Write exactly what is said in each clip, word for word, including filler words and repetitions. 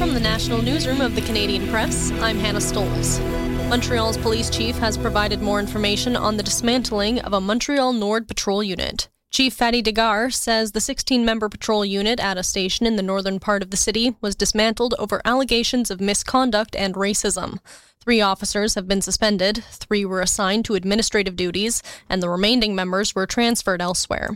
From the National Newsroom of the Canadian Press, I'm Hannah Stoles. Montreal's police chief has provided more information on the dismantling of a Montreal Nord patrol unit. Chief Fadi Degar says the sixteen-member patrol unit at a station in the northern part of the city was dismantled over allegations of misconduct and racism. Three officers have been suspended, three were assigned to administrative duties, and the remaining members were transferred elsewhere.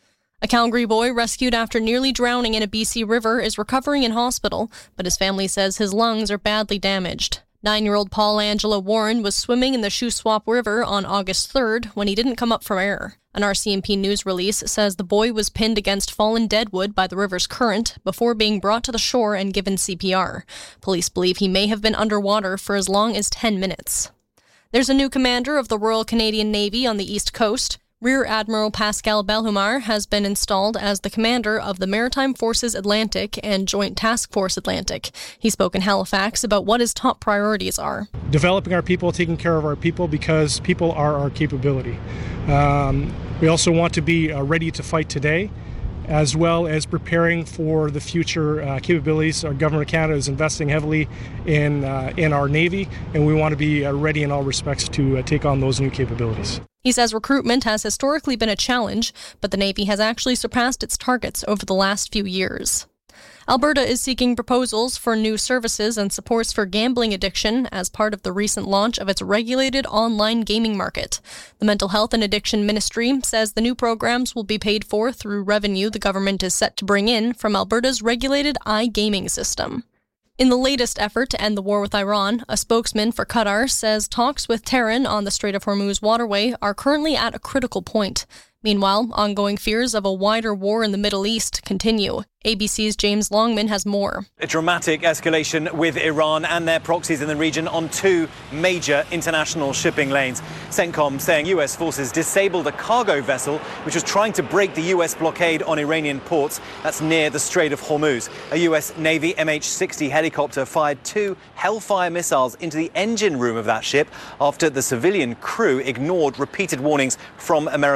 A Calgary boy rescued after nearly drowning in a B C river is recovering in hospital, but his family says his lungs are badly damaged. Nine-year-old Paul Angelo Warren was swimming in the Shuswap River on August third when he didn't come up from air. An R C M P news release says the boy was pinned against fallen deadwood by the river's current before being brought to the shore and given C P R. Police believe he may have been underwater for as long as ten minutes. There's a new commander of the Royal Canadian Navy on the East Coast. Rear Admiral Pascal Belhumar has been installed as the commander of the Maritime Forces Atlantic and Joint Task Force Atlantic. He spoke in Halifax about what his top priorities are. Developing our people, taking care of our people, because people are our capability. Um, we also want to be uh, ready to fight today, as well as preparing for the future uh, capabilities. Our Government of Canada is investing heavily in, uh, in our Navy, and we want to be uh, ready in all respects to uh, take on those new capabilities. He says recruitment has historically been a challenge, but the Navy has actually surpassed its targets over the last few years. Alberta is seeking proposals for new services and supports for gambling addiction as part of the recent launch of its regulated online gaming market. The Mental Health and Addiction Ministry says the new programs will be paid for through revenue the government is set to bring in from Alberta's regulated iGaming system. In the latest effort to end the war with Iran, a spokesman for Qatar says talks with Tehran on the Strait of Hormuz waterway are currently at a critical point. Meanwhile, ongoing fears of a wider war in the Middle East continue. A B C's James Longman has more. A dramatic escalation with Iran and their proxies in the region on two major international shipping lanes. CENTCOM saying U S forces disabled a cargo vessel which was trying to break the U S blockade on Iranian ports. That's near the Strait of Hormuz. A U S Navy M H sixty helicopter fired two Hellfire missiles into the engine room of that ship after the civilian crew ignored repeated warnings from American